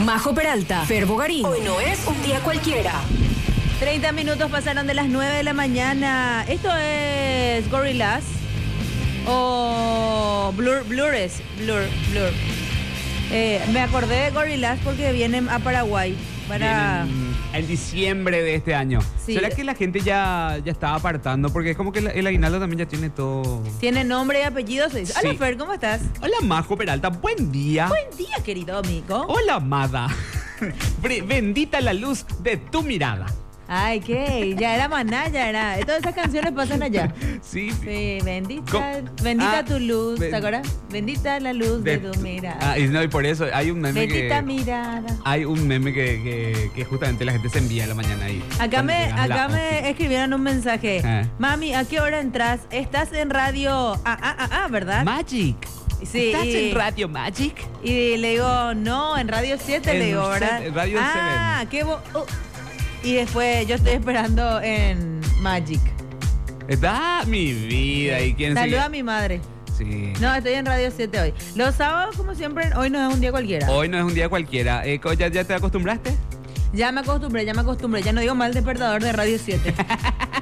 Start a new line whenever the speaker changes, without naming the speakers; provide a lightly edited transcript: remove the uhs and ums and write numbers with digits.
Majo Peralta, Fer Bogarín. Hoy no es un día cualquiera.
30 minutos pasaron de las 9 de la mañana. Esto es Gorillaz o Blur. Me acordé de Gorillaz porque vienen a Paraguay para...
Vienen en diciembre de este año.
Sí.
¿Será que la gente ya estaba apartando? Porque es como que el aguinaldo también ya tiene todo...
Tiene nombre y apellido. Se dice.
Sí.
Hola Fer, ¿cómo estás?
Hola Majo Peralta, buen día.
Buen día, querido amigo.
Hola amada. Bendita la luz de tu mirada.
Ay, ¿qué? Ya era Maná, ya era. Todas esas canciones pasan allá.
Sí.
Sí, bendita tu luz, ¿te acuerdas? Bendita la luz de tu mirada.
Y por eso hay un meme
Bendita mirada.
Hay un meme que justamente la gente se envía a la mañana ahí.
Acá me escribieron un mensaje. Mami, ¿a qué hora entras? Estás en radio... ¿verdad?
Magic.
Sí.
¿Estás en Radio Magic?
Y le digo, no, en Radio 7 le digo, ¿verdad?
Radio 7.
Qué y después yo estoy esperando en Magic.
Está mi vida. ¿Y quién
Saluda a mi madre.
Sí.
No, estoy en Radio 7 hoy. Los sábados, como siempre, hoy no es un día cualquiera.
Hoy no es un día cualquiera. ¿Ya te acostumbraste?
Ya me acostumbré. Ya no digo mal despertador de Radio 7.